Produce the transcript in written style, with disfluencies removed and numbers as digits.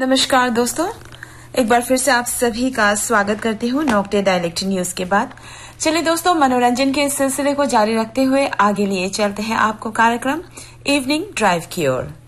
नमस्कार दोस्तों, एक बार फिर से आप सभी का स्वागत करती हूँ नौकटे डायलेक्ट न्यूज के बाद। चलिए दोस्तों, मनोरंजन के इस सिलसिले को जारी रखते हुए आगे लिए चलते हैं आपको कार्यक्रम इवनिंग ड्राइव की ओर।